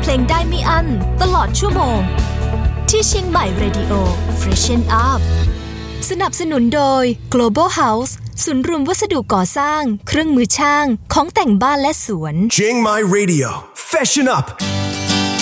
เพลงได้ไม่อั้นตลอดชั่วโมงที่เชียงใหม่ Radio Freshen Up สนับสนุนโดย Global House ศูนย์รวมวัสดุก่อสร้างเครื่องมือช่างของแต่งบ้านและสวนเชียงใหม่ Radio Freshen Up